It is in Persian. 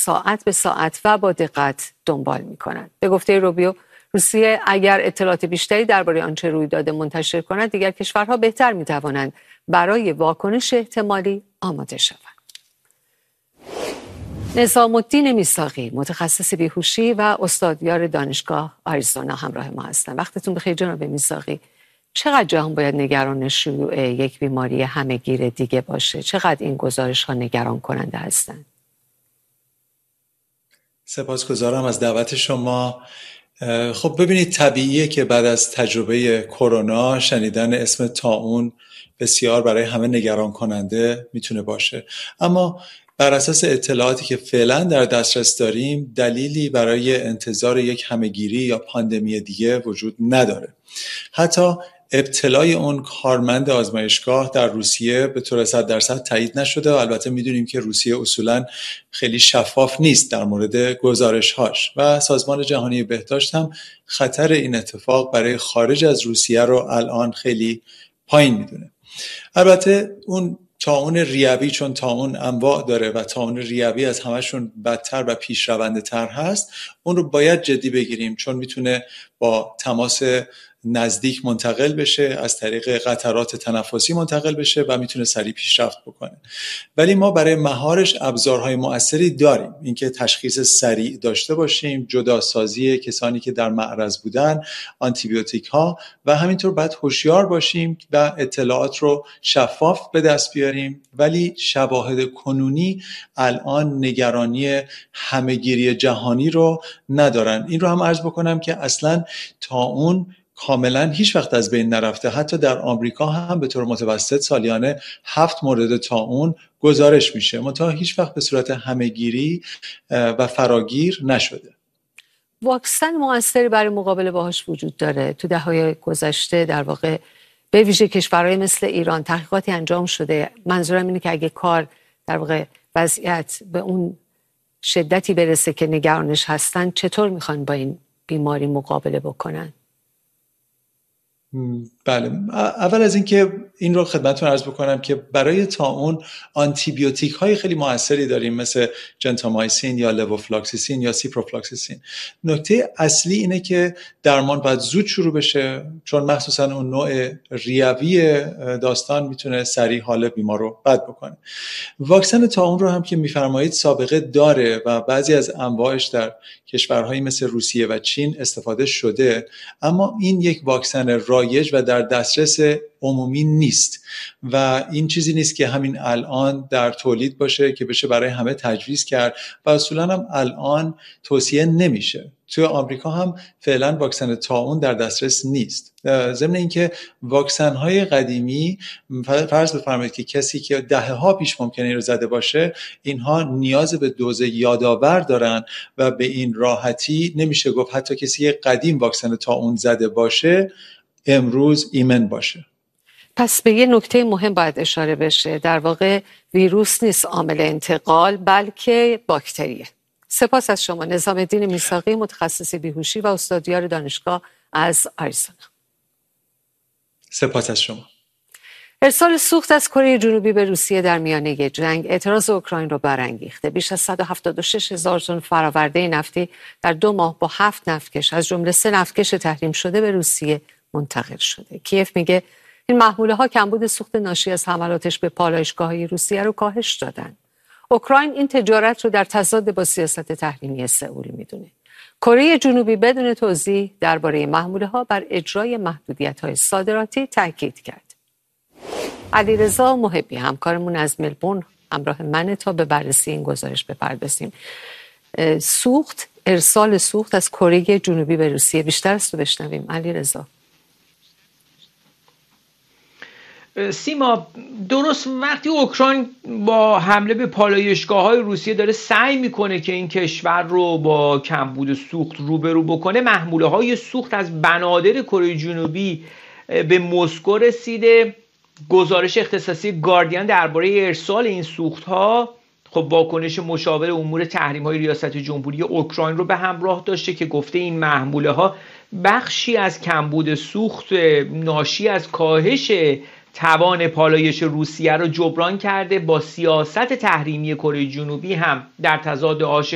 ساعت به ساعت و با دقت دنبال می‌کنند. به گفته روبیو، روسیه اگر اطلاعات بیشتری درباره آنچه روی داده منتشر کند، دیگر کشورها بهتر می‌توانند برای واکنش احتمالی آماده شوند. نظام الدین میثاقی، متخصص بیهوشی و استادیار دانشگاه آریزونا همراه ما هستند. وقتتون بخیر جناب میثاقی. چقدر جهان باید نگران شیوع یک بیماری همهگیر دیگه باشه؟ چقدر این گزارش‌ها نگران کننده هستند؟ سپاسگزارم از دعوت شما. خب ببینید، طبیعیه که بعد از تجربه کرونا شنیدن اسم طاعون بسیار برای همه نگران کننده میتونه باشه، اما بر اساس اطلاعاتی که فعلا در دسترس داریم دلیلی برای انتظار یک همهگیری یا پاندمی دیگه وجود نداره. حتی ابتلای اون کارمند آزمایشگاه در روسیه به طور 100% تایید نشده و البته میدونیم که روسیه اصولا خیلی شفاف نیست در مورد گزارش‌هاش و سازمان جهانی بهداشت هم خطر این اتفاق برای خارج از روسیه رو الان خیلی پایین میدونه. البته اون طاعون ریوی، چون طاعون انواع داره و طاعون ریوی از همشون بدتر و پیشرونده تر هست، اون رو باید جدی بگیریم، چون میتونه با تماس نزدیک منتقل بشه، از طریق قطرات تنفسی منتقل بشه و میتونه سریع پیشرفت بکنه. ولی ما برای مهارش ابزارهای مؤثری داریم، اینکه تشخیص سریع داشته باشیم، جداسازی کسانی که در معرض بودن، آنتیبیوتیک ها، و همینطور باید هوشیار باشیم و اطلاعات رو شفاف به دست بیاریم. ولی شواهد کنونی الان نگرانی همهگیری جهانی رو ندارن. این رو هم عرض بکنم که اصلا طاعون کاملا هیچ وقت از بین نرفته. حتی در آمریکا هم به طور متوسط سالیانه 7 مورد طاعون گزارش میشه، منتها هیچ وقت به صورت همهگیری و فراگیر نشده. واکسن موثری برای مقابله باهاش وجود داره. تو دهه‌های گذشته در واقع به ویژه کشورهای مثل ایران تحقیقاتی انجام شده. منظورم اینه که اگه کار در واقع وضعیت به اون شدتی برسه که نگرانش هستن، چطور میخوان با این بیماری مقابله بکنن؟ بله، اول از اینکه این رو خدمتتون عرض بکنم که برای طاعون آنتیبیوتیک های خیلی موثری داریم، مثل جنتامایسین یا لوفلاکسیسین یا سیپروفلاکسیسین. نکته اصلی اینه که درمان باید زود شروع بشه، چون مخصوصا اون نوع ریوی داستان میتونه سریع حال بیمار رو بد بکنه. واکسن طاعون رو هم که میفرمایید سابقه داره و بعضی از انواعش در کشورهایی مثل روسیه و چین استفاده شده، اما این یک واکسن رایج و در دسترس عمومی نیست و این چیزی نیست که همین الان در تولید باشه که بشه برای همه تجویز کرد و اصولا هم الان توصیه نمیشه. توی آمریکا هم فعلا واکسن طاعون در دسترس نیست. ضمن اینکه واکسن های قدیمی، فرض بفرمایید که کسی که دهه‌ها پیش ممکنه رو زده باشه، اینها نیاز به دوز یادآور دارن و به این راحتی نمیشه گفت حتی کسی قدیم واکسن طاعون زده باشه امروز ایمن باشه. پس به یه نکته مهم باید اشاره بشه. در واقع ویروس نیست عامل انتقال، بلکه باکتریه. سپاس از شما نظام الدین میثاقی، متخصص بیهوشی و استادیار دانشگاه از آریزونا. سپاس از شما. ارسال سوخت از کره جنوبی به روسیه در میانه جنگ اعتراض اوکراین را برانگیخته. بیش از 176,000 تن فرآورده نفتی در 2 ماه با 7 نفتکش از جمله 3 نفتکش تحریم شده به روسیه منتقل شده. کیف میگه این محموله‌ها کمبود سوخت ناشی از حملاتش به پالایشگاه‌های روسیه رو کاهش دادن. اوکراین این تجارت رو در تضاد با سیاست تحریمی سئول میدونه. کره جنوبی بدون توضیح درباره محموله‌ها بر اجرای محدودیت‌های صادراتی تاکید کرد. علیرضا محبی همکارمون از ملبورن همراه منه تا به بررسی این گزارش بپردازیم. ارسال سوخت از کره جنوبی به روسیه، بیشتر از تو بشنویم علیرضا. سیما، درست وقتی اوکراین با حمله به پالایشگاه‌های روسیه داره سعی میکنه که این کشور رو با کمبود سوخت روبرو بکنه، محموله‌های سوخت از بنادر کره جنوبی به مسکو رسیده. گزارش اختصاصی گاردین درباره ارسال این سوخت‌ها خب واکنش مشاور امور تحریم‌های ریاست جمهوری اوکراین رو به همراه داشته که گفته این محموله‌ها بخشی از کمبود سوخت ناشی از کاهش توان پالایش روسیه رو جبران کرده، با سیاست تحریمی کره جنوبی هم در تضاد